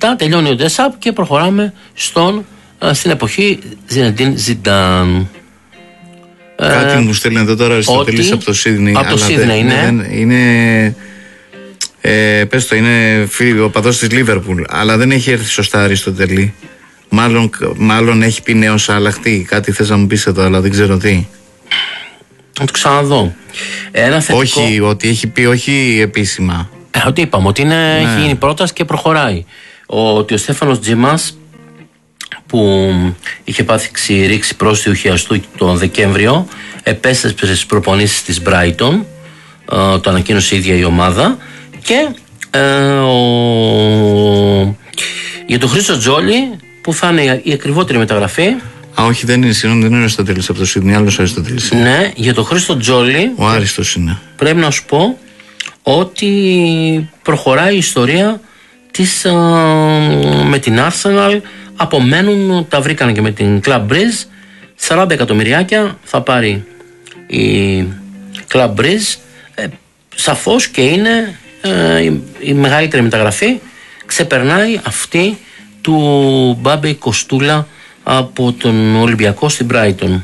μετά τελειώνει ο Ντεσάπ και προχωράμε στην εποχή Ζινεντίν Ζιντάν. Κάτι μου στέλνει εδώ τώρα Αριστοτέλης από το Σίδνεϊ. Από το Σίδνεϊ, ναι. Είναι πες το, είναι ο παδός της Λίβερπουλ, αλλά δεν έχει έρθει σωστά Αριστοτέλη. Μάλλον έχει πει νέος άλλαχτη. Κάτι θες να μου πεις εδώ, αλλά δεν ξέρω τι. Να το ξαναδώ. Ένα θετικό... Όχι, ότι έχει πει, όχι επίσημα. Ότι είπαμε, ότι έχει γίνει πρόταση και προχωράει. Ότι ο Στέφανος Τζίμας, που είχε πάθει ρήξη πρόστιου χιαστού τον Δεκέμβριο, επέστρεψε στις προπονήσεις της Brighton, το ανακοίνωσε η ίδια η ομάδα, και για τον Χρήστο Τζόλι, που θα είναι η ακριβότερη μεταγραφή. Όχι, δεν είναι, συγγνώμη, δεν είναι ο Αριστοτέλης από το Σίδνεϊ, άλλος Αριστοτέλης. Ναι, για τον Χρήστο Τζόλι, ο Άριστος είναι. πρέπει να σου πω ότι προχωράει η ιστορία της με την Arsenal. Απομένουν, τα βρήκαν και με την Club Breeze, 40 εκατομμυριάκια θα πάρει η Club Breeze. Σαφώς και είναι η μεγαλύτερη μεταγραφή, ξεπερνάει αυτή του Μπάμπε Κοστούλα από τον Ολυμπιακό στην Brighton.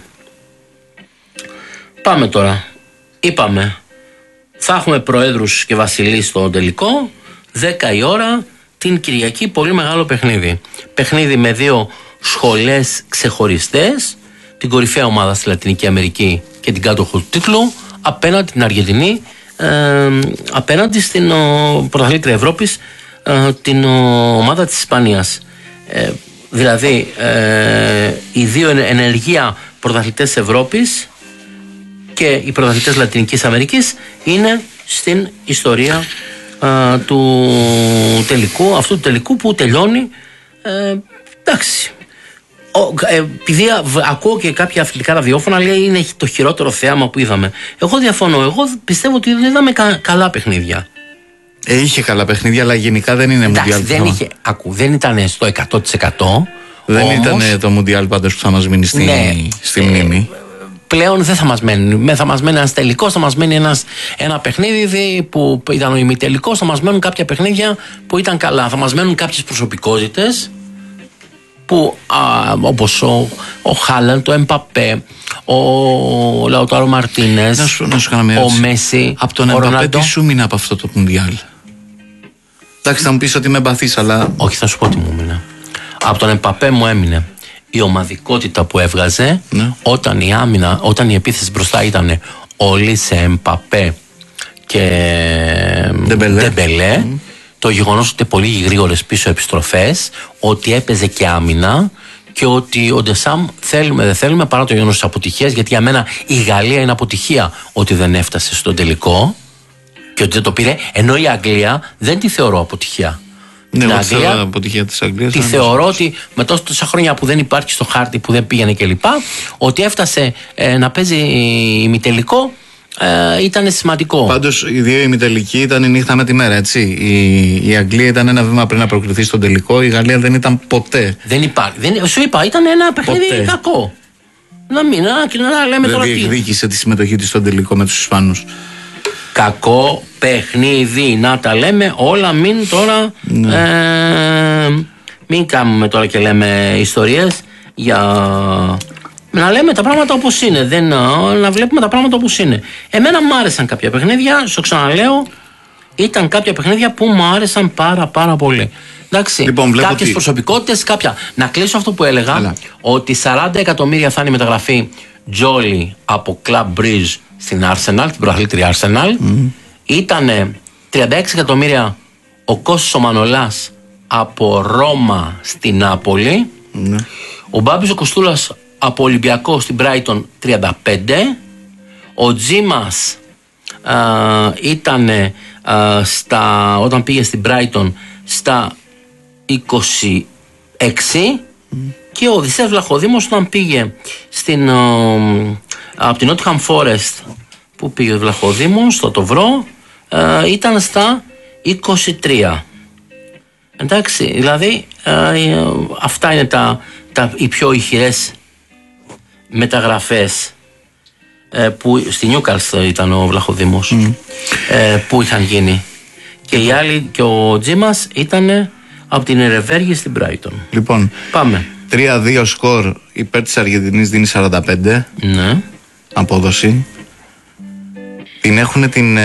Πάμε τώρα. Είπαμε, θα έχουμε προέδρους και βασιλείς στο τελικό, 10 η ώρα την Κυριακή, πολύ μεγάλο παιχνίδι. Παιχνίδι με δύο σχολές ξεχωριστές, την κορυφαία ομάδα στη Λατινική Αμερική και την κάτοχο του τίτλου, απέναντι την Αργεντινή, απέναντι στην πρωταθλήτρια Ευρώπης, την ομάδα της Ισπανίας. Δηλαδή οι δύο ενεργεία πρωταθλητές Ευρώπης και οι πρωταθλητές Λατινικής Αμερικής είναι στην ιστορία του τελικού, αυτού του τελικού που τελειώνει. Εντάξει, επειδή ακούω και κάποια αθλητικά ραδιόφωνα, λέει είναι το χειρότερο θέαμα που είδαμε. Εγώ διαφωνώ. Εγώ πιστεύω ότι δεν είδαμε καλά παιχνίδια. Είχε καλά παιχνίδια, αλλά γενικά δεν είναι Μουντιάλ. Δεν ήταν στο 100%. Δεν ήταν το Μουντιάλ πάντως που θα μας μείνει στη μνήμη. Πλέον δεν θα μας μένει. Θα μας μένει ένας τελικός, θα μας μένει ένα παιχνίδι που ήταν ο ημιτελικός, θα μας μένουν κάποια παιχνίδια που ήταν καλά. Θα μας μένουν κάποιες προσωπικότητες που, όπως ο Χάλαντ, ο Εμπαπέ, ο Λαουτάρο Μαρτίνες, ο Μέση. Από τον Εμπαπέ τι σου μείνει από αυτό το Μουντιάλ? Εντάξει, θα μου πεις ότι με εμπαθείς, αλλά... Όχι, θα σου πω τι μου μείνει. Από τον Εμπαπέ μου έμεινε η ομαδικότητα που έβγαζε, ναι. Όταν η επίθεση μπροστά ήταν όλοι σε Εμπαπέ και Ντεμπελέ, το γεγονός ότι πολύ γρήγορες πίσω επιστροφές, ότι έπαιζε και άμυνα και ότι ο Ντεσάμ θέλουμε δεν θέλουμε, παρά το γεγονός της αποτυχίας, γιατί για μένα η Γαλλία είναι αποτυχία ότι δεν έφτασε στο τελικό και ότι δεν το πήρε, ενώ η Αγγλία δεν τη θεωρώ αποτυχία. Ναι, την αποτυχία της Αγγλίας. Τη θεωρώ ότι με τόσα χρόνια που δεν υπάρχει στο χάρτη, που δεν πήγαινε κλπ., ότι έφτασε να παίζει ημιτελικό, ήταν σημαντικό. Πάντως οι δύο ημιτελικοί ήταν η νύχτα με τη μέρα, έτσι. Η Αγγλία ήταν ένα βήμα πριν να προκριθεί στον τελικό, η Γαλλία δεν ήταν ποτέ. Δεν υπάρχει. Σου είπα, ήταν ένα παιχνίδι κακό. Να λέμε τώρα τι. Δεν διεκδίκησε τη συμμετοχή της στον τελικό με τους Ισπανούς. Κακό παιχνίδι, να τα λέμε όλα, μην τώρα μην κάνουμε τώρα και λέμε ιστορίες να λέμε τα πράγματα όπως είναι, να βλέπουμε τα πράγματα όπως είναι. Εμένα μου άρεσαν κάποια παιχνίδια, στο ξαναλέω, ήταν κάποια παιχνίδια που μου άρεσαν πάρα πολύ. Εντάξει, λοιπόν, κάποιες προσωπικότητες, Να κλείσω αυτό που έλεγα, ότι 40 εκατομμύρια θα είναι η μεταγραφή Τζόλι από Club Breeze στην Arsenal, την πρωταθλήτρια Arsenal. Ήτανε 36 εκατομμύρια ο Κώστας ο Μανολάς από Ρώμα στην Νάπολη. Ο Μπάμπης ο Κοστούλας από Ολυμπιακό στην Brighton 35. Ο Τζίμας ήτανε όταν πήγε στην Brighton στα 26. Και ο Οδυσσέας Βλαχοδήμος όταν πήγε από την Nottingham Forest, που πήγε ο Βλαχοδήμος, θα το βρω, ήταν στα 23. Εντάξει, δηλαδή αυτά είναι οι πιο ηχηρές μεταγραφές που στη Newcastle ήταν ο Βλαχοδήμος, που είχαν γίνει. Και οι άλλοι, και ο Τζίμας ήταν από την Ερεβέργη στην Brighton. Λοιπόν, πάμε. 3-2 σκορ υπέρ της Αργεντινής, δίνει 45. Ναι. Απόδοση. Την έχουν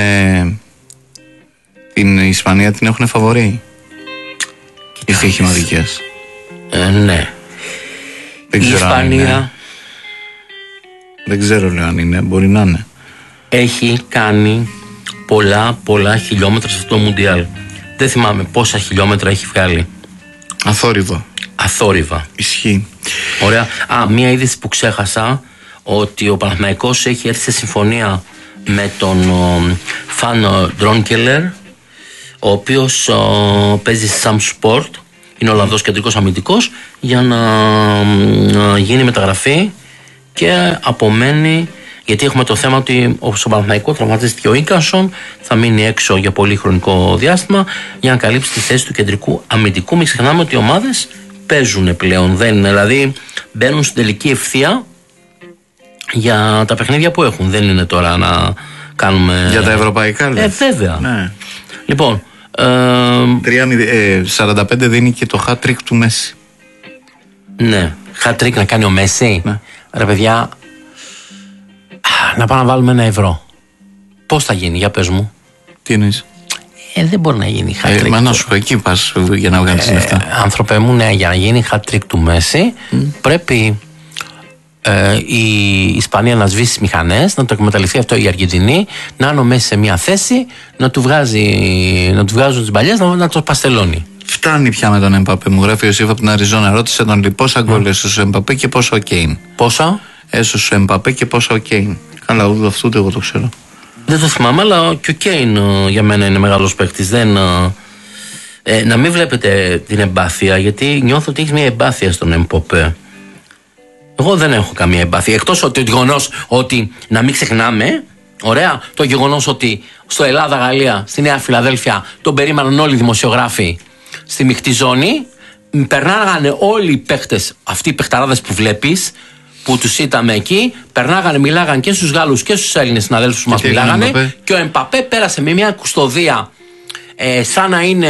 την Ισπανία την έχουν φαβορί. Οι στοιχηματικές. Ναι. Δεν η ξέρω Ισπανία δεν ξέρω λέω αν είναι, μπορεί να είναι. Έχει κάνει πολλά χιλιόμετρα σε αυτό το Μουντιάλ. Δεν θυμάμαι πόσα χιλιόμετρα έχει βγάλει. Αθόρυβα. Ισχύει. Ωραία. Μία είδηση που ξέχασα, ότι ο Παναθηναϊκός έχει έρθει σε συμφωνία με τον Φαν Ντρόνκελερ, ο οποίος παίζει Sam Sport, είναι Ολλανδός κεντρικός αμυντικός, για να γίνει μεταγραφή και απομένει, γιατί έχουμε το θέμα ότι στο Παναθηναϊκό τραυματίστηκε ο Ίκανσον, θα μείνει έξω για πολύ χρονικό διάστημα για να καλύψει τη θέση του κεντρικού αμυντικού. Μην ξεχνάμε ότι οι ομάδες παίζουν πλέον, δηλαδή μπαίνουν στην τελική ευθεία για τα παιχνίδια που έχουν. Δεν είναι τώρα να κάνουμε. Για τα ευρωπαϊκά, λέει. Βέβαια. Ναι. Λοιπόν. 45 δίνει και το hat-trick του Μέση. Ναι. Hat-trick να κάνει ο Μέση. Ναι. Ρε παιδιά, να πάμε να βάλουμε €1. Πώς θα γίνει, για πες μου. Τι εννοείς? Δεν μπορεί να γίνει hat-trick. Μα να σου πω, εκεί πας για να βγάλεις λεφτά. Άνθρωπε μου, ναι, για να γίνει hat-trick του Μέση πρέπει η Ισπανία να σβήσει τις μηχανές, να το εκμεταλλευτεί αυτό η Αργεντινή, να είναι ο Μέση σε μια θέση, να του βγάζουν τις μπαλιές, να το παστελώνει. Φτάνει πια με τον Εμπαπέ, μου γράφει ο Ιωσήφ από την Αριζόνα. Ρώτησε τον λοιπόν πόσα γκολ έσωσε ο Εμπαπέ και πόσο ο Κέιν. Πόσα? Έσωσε ο Εμπαπέ και πόσο ο Κέιν. Καλά, αυτό εγώ το ξέρω. Δεν το θυμάμαι, αλλά και ο Κέιν για μένα είναι μεγάλος παίκτης. Να μην βλέπετε την εμπάθεια, γιατί νιώθω ότι έχεις μια εμπάθεια στον Εμπαπέ. Εγώ δεν έχω καμία εμπάθεια. Εκτός ότι το γεγονός ότι, να μην ξεχνάμε, ωραία, το γεγονός ότι στο Ελλάδα-Γαλλία, στη Νέα Φιλαδέλφια, τον περίμεναν όλοι οι δημοσιογράφοι στη μειχτή ζώνη. Περνάγανε όλοι οι παίχτες, αυτοί οι παιχταράδες που βλέπεις, που τους είδαμε εκεί, περνάγανε, μιλάγανε και στους Γάλλους και στους Έλληνες συναδέλφους που μας μιλάγανε. Και ο Εμπαπέ πέρασε με μια κουστοδία σαν να είναι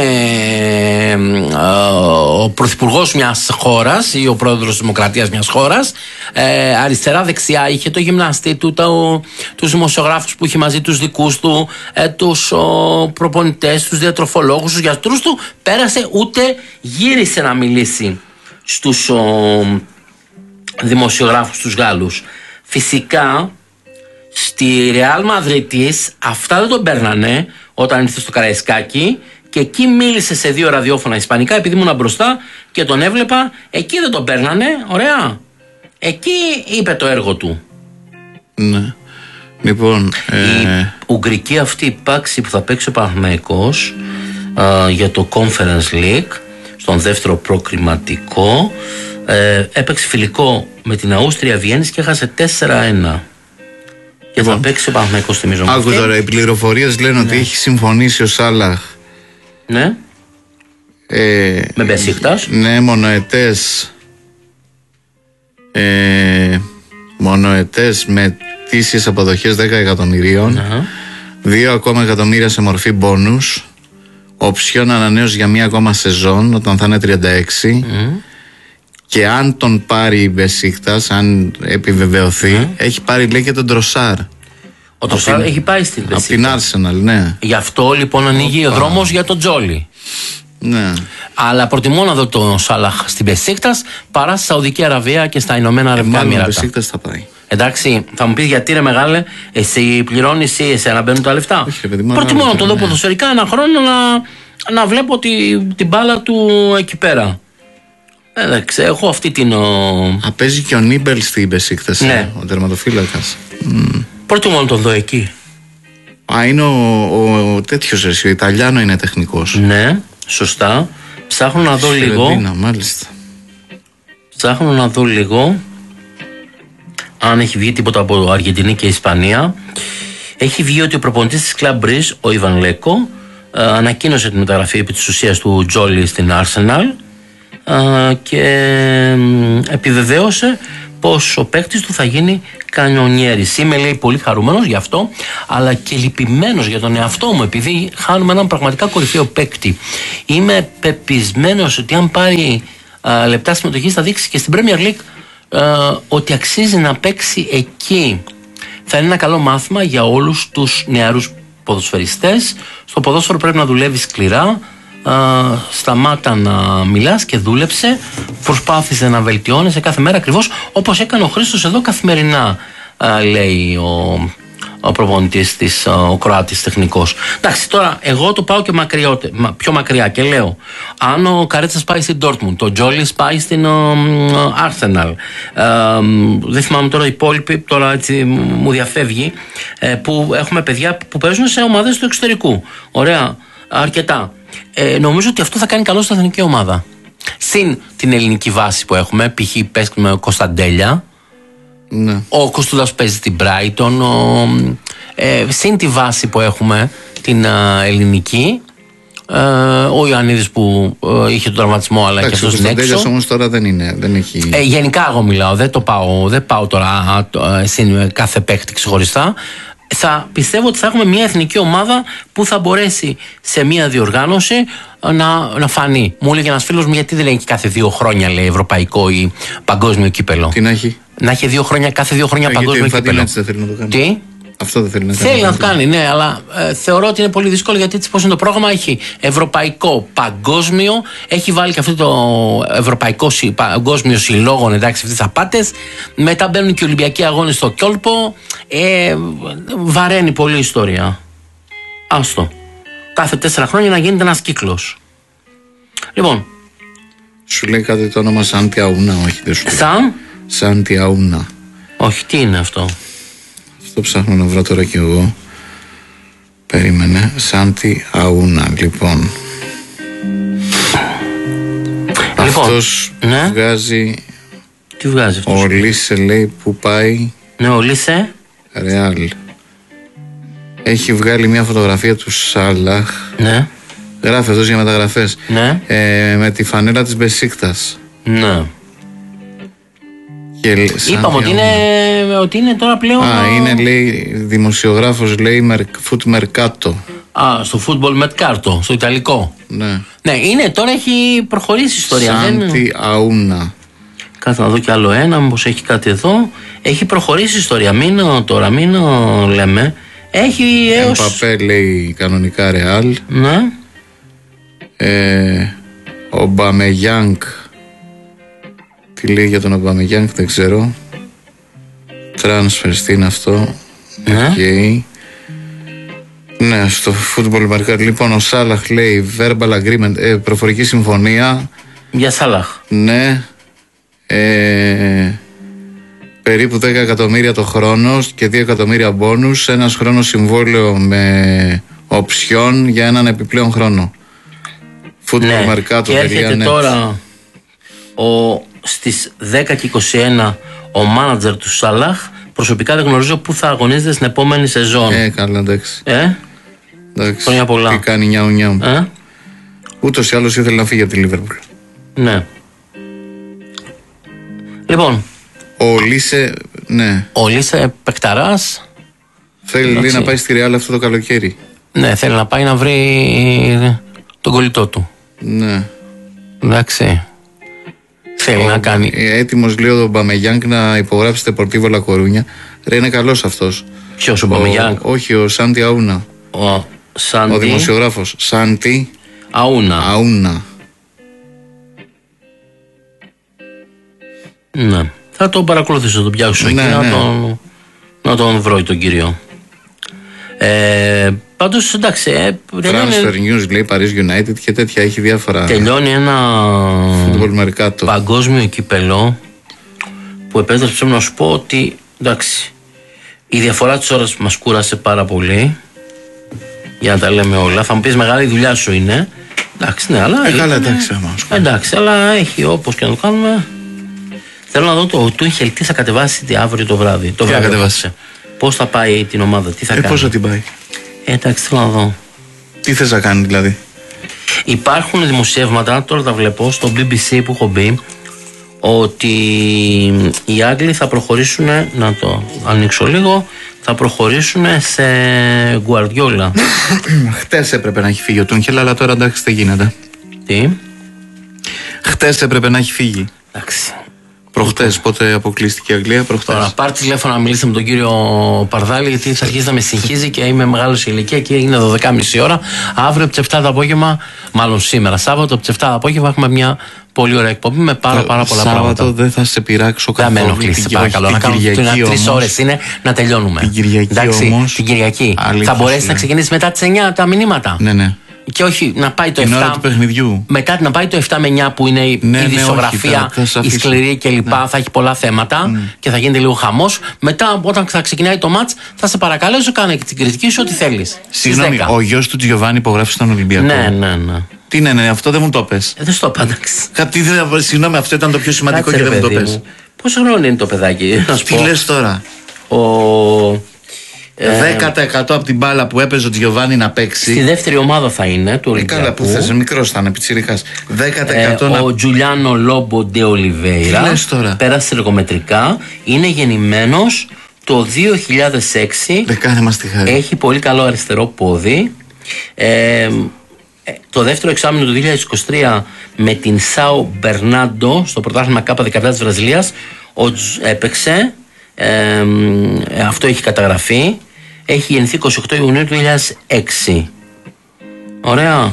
ο πρωθυπουργός μιας χώρας ή ο πρόεδρος της Δημοκρατίας μιας χώρας. Αριστερά-δεξιά είχε το γυμναστή του, τους δημοσιογράφους που είχε μαζί, τους δικούς του, τους προπονητές, τους διατροφολόγους, τους γιατρούς του. Πέρασε, ούτε γύρισε να μιλήσει στους δημοσιογράφους, τους Γάλλους. Φυσικά στη Ρεάλ Μαδρίτης αυτά δεν τον παίρνανε όταν ήρθε στο Καραϊσκάκι, και εκεί μίλησε σε 2 ραδιόφωνα ισπανικά, επειδή ήμουν μπροστά και τον έβλεπα. Εκεί δεν τον παίρνανε, ωραία. Εκεί είπε το έργο του. Ναι. Λοιπόν, η ουγγρική αυτή υπάρξη που θα παίξει ο Παναθηναϊκός για το Conference League, στον δεύτερο προκριματικό, έπαιξε φιλικό με την Αούστρια Βιέννης και έχασε 4-1. Και θα παίξει ο Παναθηναϊκός, θυμίζω. Άκου τώρα, οι πληροφορίες λένε ότι έχει συμφωνήσει ο Σάλαχ. Ναι. Με Μπεσίκτας. Ναι, μονοετές με τήσιες αποδοχές 10 εκατομμυρίων. 2 ακόμα εκατομμύρια σε μορφή μπόνους. Οψιόν ανανέωση για 1 ακόμα σεζόν όταν θα είναι 36. Και αν τον πάρει η Μπεσίκτας, αν επιβεβαιωθεί, έχει πάρει, λέει, και τον Τροσάρ. Ο Τροσάρ έχει πάει στην Μπεσίκτας. Από την Arsenal, ναι. Γι' αυτό λοιπόν ανοίγει ο δρόμος για τον Τζόλι. Ναι. Αλλά προτιμώ να δω τον Σάλαχ στην Μπεσίκτας παρά στη Σαουδική Αραβία και στα Ηνωμένα Αραβικά Εμμυράτα. Μπεσίκτας θα πάει. Εντάξει, θα μου πεις γιατί, ρε μεγάλε, εσύ πληρώνεις ή εσένα μπαίνουν τα λεφτά. Προτιμώ να τον δω ποδοσφαιρικά ένα χρόνο, να βλέπω την μπάλα του εκεί πέρα. Δεν ξέρω, έχω αυτή την. Παίζει και ο Νίμπελ στην Μπεσίκτας, ναι. Ο τερματοφύλακας. Προτιμώ να τον δω εκεί. Είναι ο τέτοιος εσύ, ο Ιταλιάνο είναι τεχνικός. Ναι, σωστά. Ψάχνω να δω λίγο. Μάλιστα. Ψάχνω να δω λίγο αν έχει βγει τίποτα από Αργεντινή και Ισπανία. Έχει βγει ότι ο προπονητής της Club Brugge, ο Ιβαν Λέκο, ανακοίνωσε τη μεταγραφή επί της ουσίας του Τζόλι στην Arsenal και επιβεβαίωσε πως ο παίκτης του θα γίνει κανονιέρης. Είμαι, λέει, πολύ χαρούμενος γι' αυτό, αλλά και λυπημένος για τον εαυτό μου, επειδή χάνουμε έναν πραγματικά κορυφαίο παίκτη. Είμαι πεπισμένος ότι αν πάρει λεπτά συμμετοχή θα δείξει και στην Premier League ότι αξίζει να παίξει εκεί. Θα είναι ένα καλό μάθημα για όλους τους νεαρούς ποδοσφαιριστές. Στο ποδόσφαιρο πρέπει να δουλεύει σκληρά. Σταμάτα να μιλάς και δούλεψε. Προσπάθησε να βελτιώνεσαι κάθε μέρα, ακριβώς όπως έκανε ο Χρήστος εδώ καθημερινά, λέει ο προπονητής της, ο Κροάτης τεχνικός. Εντάξει, τώρα εγώ το πάω και πιο μακριά και λέω, αν ο Καρέτσας πάει στην Dortmund, ο Τζόλις πάει στην Arsenal, δεν θυμάμαι τώρα οι υπόλοιποι, τώρα έτσι μου διαφεύγει, που έχουμε παιδιά που παίζουν σε ομάδες του εξωτερικού. Ωραία, αρκετά. Νομίζω ότι αυτό θα κάνει καλό στην εθνική ομάδα. Συν την ελληνική βάση που έχουμε, π.χ. παίζουμε ο Κωνσταντέλια, ναι. Ο Κωστούδας παίζει στην Brighton, συν τη βάση που έχουμε την ελληνική, ο Ιωαννίδης που είχε τον τραυματισμό, αλλά και αυτός είναι έξω. Ο Κωνσταντέλιας όμως τώρα δεν έχει... γενικά εγώ μιλάω, δεν πάω τώρα συν κάθε παίχτη ξεχωριστά. Θα πιστεύω ότι θα έχουμε μια εθνική ομάδα που θα μπορέσει σε μια διοργάνωση να φανεί. Μου έλεγε ένας φίλος μου, γιατί δεν έχει κάθε 2 χρόνια, λέει, ευρωπαϊκό ή παγκόσμιο κύπελο. Τι να έχει? Να έχει κάθε 2 χρόνια παγκόσμιο κύπελο. Δεν θέλει να το κάνει. Τι? Αυτό δεν θέλει να κάνει. Θέλει να το κάνει, ναι, αλλά θεωρώ ότι είναι πολύ δύσκολο, γιατί έτσι πώς είναι το πρόγραμμα, έχει ευρωπαϊκό, παγκόσμιο, έχει βάλει και αυτό το ευρωπαϊκό παγκόσμιο συλλόγων, εντάξει, αυτές τις απάτες. Μετά μπαίνουν και οι Ολυμπιακοί αγώνες στο κόλπο. Βαραίνει πολύ ιστορία. Άστο. Κάθε 4 χρόνια να γίνεται ένας κύκλος. Λοιπόν. Σου λέει κάτι το όνομα Σάντι Αούνα, όχι? Δεν σου λέει. Σάντι Αούνα. Όχι, τι είναι αυτό? Το ψάχνω να βρω τώρα κι εγώ. Περίμενε. Σάντι Αούνα, λοιπόν. Αυτός ναι. Βγάζει. Τι βγάζει αυτός? Ο Λίσε, λέει, που πάει. Ναι, ο Λίσε Ρεάλ. Έχει βγάλει μια φωτογραφία του Σάλαχ. Ναι. Γράφει αυτός για μεταγραφές. Ναι. Με τη φανέλα της Μπεσίκτας. Ναι. Είπαμε ότι είναι τώρα πλέον. Είναι, λέει, δημοσιογράφος, λέει, Foot Mercato. Στο Football Mercato, στο Ιταλικό. Ναι. Ναι, είναι τώρα, έχει προχωρήσει η ιστορία. Σάντι Αούνα. Κάτσε να δω κι άλλο ένα, μήπως έχει κάτι εδώ. Έχει προχωρήσει η ιστορία. Μην λέμε. Έχει έως. Εμπαπέ, λέει, κανονικά Ρεάλ. Ναι. Ο Μπαμεγιάνγκ. Τι λέει για τον Αμπαμεγιάνγκ, δεν ξέρω. Transfers, τι είναι αυτό? Okay. Ναι, στο Football Market. Λοιπόν, ο Σάλαχ, λέει, verbal agreement, προφορική συμφωνία. Για Σάλαχ. Ναι. Περίπου 10 εκατομμύρια το χρόνο και 2 εκατομμύρια μπόνους. Ένας χρόνος συμβόλαιο με οψιόν για έναν επιπλέον χρόνο. Football Market. Και έρχεται τώρα στις 10 και 21 ο μάνατζερ του Σάλαχ. Προσωπικά δεν γνωρίζω πού θα αγωνίζεται στην επόμενη σεζόν. Καλά, εντάξει. Εντάξει. Χρόνια πολλά. Τι κάνει νιάου. Ούτως ή άλλως ήθελε να φύγει από τη Λίβερπουλ. Ναι. Λοιπόν. Ο Λίσε, ναι. Ο Λίσε παικταράς. Θέλει να πάει στη Ρεάλ αυτό το καλοκαίρι. Ναι, θέλει να πάει να βρει τον κολλητό του. Ναι. Εντάξει. Θέλει να κάνει. Έτοιμος, λέει, ο Μπαμεγιάνγκ να υπογράψει την Deportivo La Coruña. Ρε, είναι καλός αυτός. Ποιος ο Μπαμεγιάνγκ? Όχι, ο Σάντι Αούνα. Ο δημοσιογράφος. Σάντι Αούνα. Ναι. Θα τον παρακολουθήσω, τον πιάσω εκεί, να τον βρω τον κύριο. Πάντως, εντάξει. Transfer News, λέει, Paris United και τέτοια, έχει διάφορα. Τελειώνει ένα Football Mercato. Παγκόσμιο κύπελο που επέτρεψε να σου πω ότι, εντάξει, η διαφορά της ώρας μας κούρασε πάρα πολύ. Για να τα λέμε όλα. Θα μου πεις, μεγάλη δουλειά σου είναι. Εντάξει, ναι, αλλά. Καλά, εντάξει, εντάξει, αλλά έχει, όπως και να το κάνουμε. Θέλω να δω το Tuchel τι θα κατεβάσει αύριο το βράδυ. Τι θα κατεβάσει? Πώς θα πάει την ομάδα, τι θα κάνει? Πώς θα την πάει? Εντάξει, θέλω να δω. Τι θες να κάνει, δηλαδή? Υπάρχουν δημοσιεύματα, τώρα τα βλέπω, στο BBC που έχω μπει, ότι οι Άγγλοι θα προχωρήσουν, να το ανοίξω λίγο, θα προχωρήσουν σε Γκουαρδιόλα. Χτες έπρεπε να έχει φύγει ο Τούνχελ, αλλά τώρα εντάξει δεν γίνεται. Τι? Χτες έπρεπε να έχει φύγει. Εντάξει. Προχτές, πότε αποκλείστηκε η Αγγλία, προχτές. Τώρα πάρ' τηλέφωνο να μιλήσει με τον κύριο Παρδάλη, γιατί θα αρχίσει να με συγχύζει και είμαι μεγάλος σε ηλικία και είναι 12.30 ώρα. Αύριο από τις 7 το απόγευμα, μάλλον σήμερα Σάββατο, από τις 7 το απόγευμα έχουμε μια πολύ ωραία εκπομπή με πάρα πολλά πράγματα. Σάββατο δεν θα σε πειράξω καθόλου. Δεν με ενοχλήσει, παρακαλώ. Να κάνουμε 3 ώρες είναι να τελειώνουμε. Την Κυριακή. Εντάξει, όμως, την Κυριακή. Θα μπορέσει να ξεκινήσει μετά τις 9 τα μηνύματα. Ναι. Και όχι να πάει το 7. Την ώρα του παιχνιδιού. Μετά να πάει το 7 με 9 που είναι η δισογραφία, η σκληρή κλπ. Θα έχει πολλά θέματα και θα γίνεται λίγο χαμός. Μετά, όταν θα ξεκινάει το μάτς, θα σε παρακαλέσω, κάνε και την κριτική σου ό,τι θέλεις. Συγγνώμη, ο γιος του Τζιοβάνι υπογράφει στον Ολυμπιακό. Ναι. Τι ναι, αυτό δεν μου το πες. Δεν στο είπα, εντάξει. Συγγνώμη, αυτό ήταν το πιο σημαντικό και δεν μου το πες. Πόσο χρόνο είναι το παιδάκι, να σου πω. Τι λες τώρα? 10% από την μπάλα που έπαιζε ο Τζιοβάνι να παίξει. Στη δεύτερη ομάδα θα είναι του Ολυμπιακού. Καλά, που θες, μικρός θα είναι, πιτσιρικάς. 10% ο Τζουλιάνο Λόμπο Ντε Ολιβέιρα πέρασε εργομετρικά. Είναι γεννημένος το 2006. Δεν κάνε μας τη χάρη. Έχει πολύ καλό αριστερό πόδι. Το δεύτερο εξάμηνο του 2023 με την Σάο Μπερνάντο στο πρωτάθλημα K17 της Βραζιλίας έπαιξε. Αυτό έχει καταγραφεί. Έχει γεννηθεί 28 Ιουνίου του 2006. Ωραία.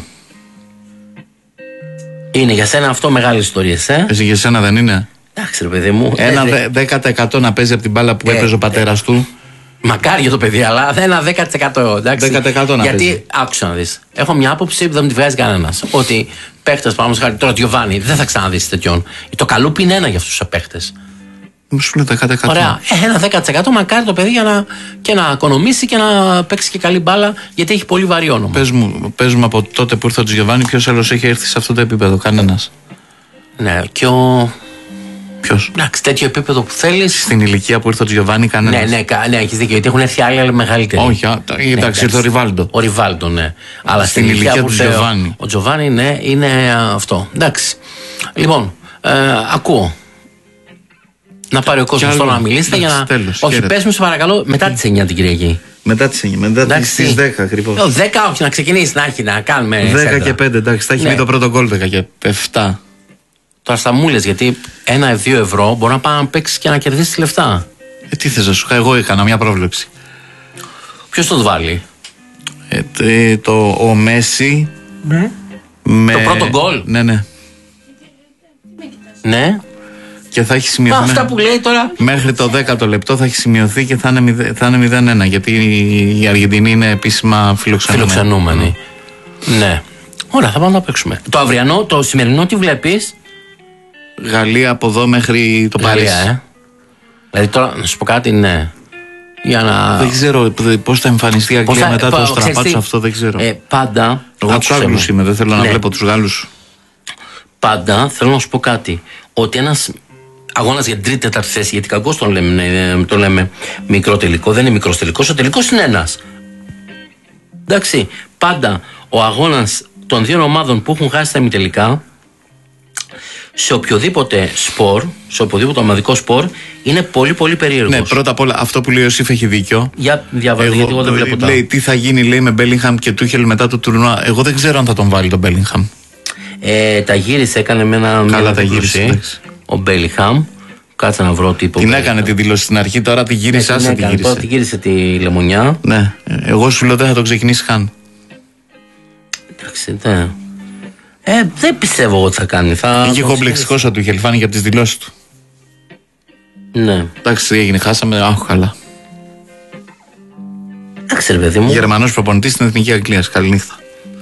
Είναι για σένα αυτό μεγάλη ιστορία, Εσύ για σένα δεν είναι? Εντάξει ρε παιδί μου. Ένα 10% να παίζει από την μπάλα που έπαιζε ο πατέρας του. Μακάρι για το παιδί, αλλά ένα 10%. Εντάξει. 10% να γιατί παίζει. άκουσα να δεις. Έχω μια άποψη που δεν τη βγάζει κανένας. Ότι παίχτες, παραδείγματος χάρη, τώρα Τζιοβάνι, δεν θα ξαναδείς τέτοιον. Το καλούπι είναι ένα για αυτούς τους παίχτες. Μου σου λέει 10%. Ωραία. Ένα 10% μακάρι το παιδί για και να οικονομήσει και να παίξει και καλή μπάλα, γιατί έχει πολύ βαρύ όνομα. Πες μου από τότε που ήρθε ο Τζιοβάνι, ποιος άλλος έχει έρθει σε αυτό το επίπεδο? Κανένας. Ναι, και ο. Ποιος? Εντάξει, τέτοιο επίπεδο που θέλεις. Στην ηλικία που ήρθε ο Τζιοβάνι, κανένας. Ναι, έχεις δίκιο. Γιατί έχουν έρθει άλλοι, αλλά μεγαλύτεροι. Όχι, εντάξει, ήρθε ο Ριβάλντο. Ο Ριβάλντο, ναι. Αλλά στην ηλικία του Τζιοβάνι. Ο Τζιοβάνι, ναι, είναι αυτό. Εντάξει. Λοιπόν, ακούω. Να πάρει ο κόσμος τώρα να μιλήσετε για να. Τέλος, όχι, πες μου σε παρακαλώ μετά τις 9 την Κυριακή. Μετά τις 10 ακριβώς. 10, όχι, να ξεκινήσει να κάνουμε. 10 και 5, εντάξει, θα έχει βγει το πρώτο γκολ 10 και 7. Τώρα στα μου λες, γιατί 1-2 ευρώ μπορεί να πάει να παίξει και να κερδίσει λεφτά. Τι θες να σου πω, εγώ έκανα μια πρόβλεψη. Ποιος το βάλει? Ο Μέση. Ναι. Το πρώτο γκολ. Ναι. Ναι. Και θα έχει σημειωθεί. Αυτά που λέει τώρα. Μέχρι το 10ο λεπτό θα έχει σημειωθεί και θα είναι 0-1. Γιατί η Αργεντινή είναι επίσημα φιλοξενούμενη. Ναι. Ωραία, θα πάμε να παίξουμε. Το αυριανό, το σημερινό τι βλέπεις? Γαλλία από εδώ μέχρι το Παρίσι. Δηλαδή τώρα να σου πω κάτι, ναι. Για να. Δεν ξέρω πώς θα εμφανιστεί η Αγγλία μετά το στραπάτσο αυτό, δεν ξέρω. Πάντα. Εγώ τους Άγγλους είμαι, δεν θέλω να βλέπω τους Γάλλους. Πάντα θέλω να σου πω κάτι. Ότι ένας αγώνας για τρίτη, τέταρτη θέση, γιατί κακώς το λέμε μικρό τελικό, δεν είναι μικρός τελικός, ο τελικός είναι ένας. Εντάξει, πάντα ο αγώνας των δύο ομάδων που έχουν χάσει τα ημιτελικά, σε οποιοδήποτε σπορ, σε οποιοδήποτε ομαδικό σπορ, είναι πολύ πολύ περίεργος. Ναι, πρώτα απ' όλα αυτό που λέει ο Ιωσήφ έχει δίκιο. Για διαβάζω, γιατί εγώ δεν βλέπω τα. Λέει τι θα γίνει, λέει, με Μπέλιγχαμ και Τούχελ μετά το τουρνουά. Εγώ δεν ξέρω αν θα τον βάλει τον Μπέλιγχαμ. Τα γύρισε, έκανε με ένα. Καλά, τα γύρισε. Ο Μπέλιγχαμ. Κάτσε να βρω τι είπε. Την έκανε τη δήλωση στην αρχή, τώρα τη γύρισε. Άσε τη γύρισε. Τώρα τη γύρισε τη λεμονιά. Ναι, εγώ σου λέω δεν θα το ξεκινήσει καν. Εντάξει, ναι. Δεν πιστεύω ότι θα κάνει. Είχε κομπλεξικό ο Τούχελ, φάνηκε από τις δηλώσεις του. Ναι. Εντάξει, τι έγινε, χάσαμε. Αχ, καλά. Εντάξει, ρε παιδί μου. Γερμανός προπονητής στην Εθνική Αγγλίας. Καληνύχτα.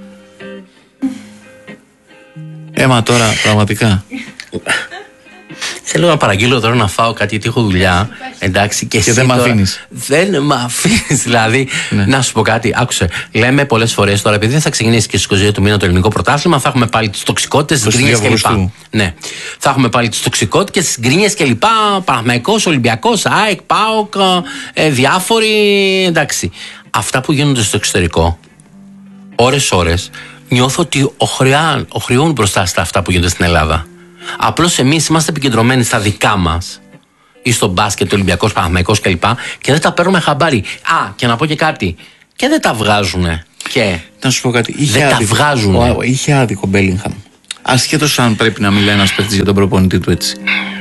Έμα τώρα, πραγματικά. Θέλω να παραγγείλω τώρα να φάω κάτι, γιατί έχω δουλειά. Εντάξει, και δεν με αφήνεις. Δεν με αφήνεις, δηλαδή. Ναι. Να σου πω κάτι, άκουσε. Λέμε πολλές φορές τώρα, επειδή δεν θα ξεκινήσει και στις 22 του μήνα το ελληνικό πρωτάθλημα, θα έχουμε πάλι τις τοξικότητες, τις γκρίνιες κλπ. Ναι. Θα έχουμε πάλι τις τοξικότητες, τις γκρίνιες κλπ. Παναθηναϊκός, Ολυμπιακός, ΑΕΚ, ΠΑΟΚ, διάφοροι. Εντάξει. Αυτά που γίνονται στο εξωτερικό, ώρες-ώρες, νιώθω ότι οχρεούν μπροστά στα αυτά που γίνονται στην Ελλάδα. Απλώς εμείς είμαστε επικεντρωμένοι στα δικά μας. Ή στο μπάσκετ, Ολυμπιακός, Παναθηναϊκός κλπ. Και δεν τα παίρνουμε χαμπάρι. Και να πω και κάτι. Και δεν τα βγάζουνε. Και να σου πω κάτι. Δεν τα βγάζουνε. Είχε άδικο Μπέλιγχαμ. Ασχέτως αν πρέπει να μιλάει ένας παίκτης για τον προπονητή του έτσι.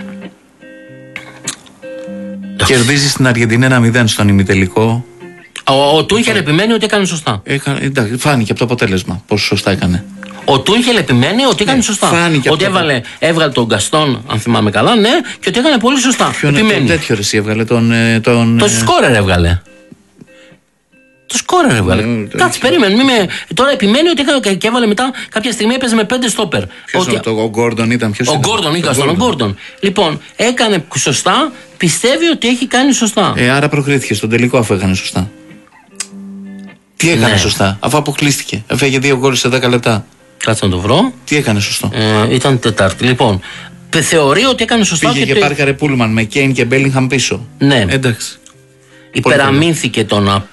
Κερδίζει στην Αργεντινή 1-0 στον ημιτελικό. Ο Τούχελ επιμένει ότι έκανε σωστά. Εντάξει, φάνηκε από το αποτέλεσμα πόσο σωστά έκανε. Ο Τούχελ επιμένει ότι έκανε σωστά. Ότι έβγαλε τον Γκαστόν, αν θυμάμαι καλά, ναι, και ότι έκανε πολύ σωστά. Επιμένει. Τέτοιο ρεσί έβγαλε το σκόρερ έβγαλε. Το σκόρερ έβγαλε. Κάτσε, περίμενε. Τώρα επιμένει ότι έκανε και έβαλε μετά κάποια στιγμή έπαιζε με 5 στόπερ. Ο Γκόρντον ήταν πιο σωστά. Ο Γκόρντον. Λοιπόν, έκανε σωστά, πιστεύει ότι έχει κάνει σωστά. Άρα προκρίθηκε στον τελικό αφού έκανε σωστά. Τι έκανε σωστά, αφού αποκλείστηκε. Έφεγε 2 γκολ σε 10 λεπτά. Κάτσε να το βρω. Τι έκανε σωστό. Ήταν Τετάρτη. Λοιπόν, θεωρεί ότι έκανε σωστά. Πήγε και πάρκαρε πούλμαν με Κέιν και Μπέλιγχαμ πίσω. Ναι. Εντάξει. Υπεραμείνθηκε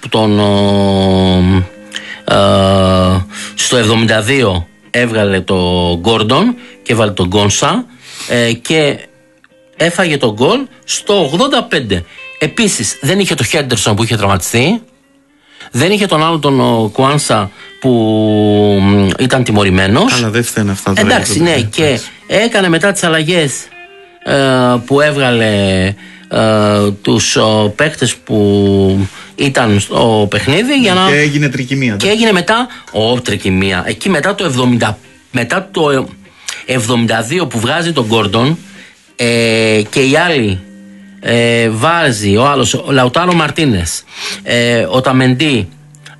στο 72 έβγαλε το Γκόρντον και έβαλε τον Γκόνσα και έφαγε τον γκολ στο 85. Επίσης δεν είχε το Χέντερσον που είχε τραυματιστεί, δεν είχε τον άλλο τον Κουάνσα που ήταν τιμωρημένος. Αλλά δεν φταίνε αυτά. Εντάξει, ναι, και έκανε μετά τις αλλαγές που έβγαλε τους παίκτες που ήταν στο παιχνίδι για να... Και έγινε τρικυμία. Και έγινε μετά τρικυμία. Εκεί μετά το 72 που βγάζει τον Γκόρντον και οι άλλοι βάζει ο άλλος, ο Λαουτάρο Μαρτίνες, ο Ταμεντί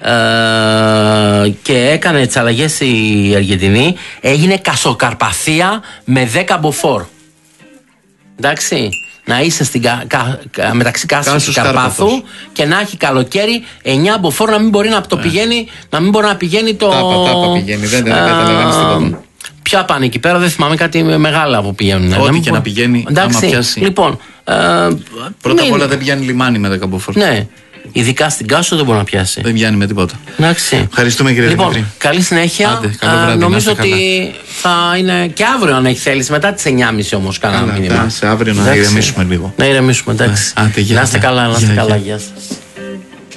και έκανε τις αλλαγές η Αργεντινή, έγινε κασοκαρπαθία με 10 μποφόρ. Εντάξει, να είσαι μεταξύ Κάσας και Καρπάθου και να έχει καλοκαίρι 9 μποφόρ, να μην μπορεί να το πηγαίνει, να μην μπορεί να πηγαίνει το... Τάπα πηγαίνει, δεν καταλαβαίνεις τίποτα. Ποια πάνε εκεί πέρα, δεν θυμάμαι, κάτι μεγάλα που πηγαίνουν. Ό,τι και να πηγαίνει, άμα πιάσει. Λοιπόν, πρώτα απ' όλα δεν πιάνει λιμάνι με 10 μποφόρ. Ναι. Ειδικά στην Κάσο δεν μπορεί να πιάσει. Δεν πιάνει με τίποτα. Εντάξει. Ευχαριστούμε κύριε Δημήτρη. Λοιπόν, καλή συνέχεια. Άντε, καλό βράδυ, νομίζω ότι θα είναι και αύριο αν έχει θέληση. Μετά τις 9.30 όμως κανένα μήνυμα. Σε αύριο να ηρεμήσουμε λίγο. Να ηρεμήσουμε, εντάξει. Να είστε καλά, γεια σας.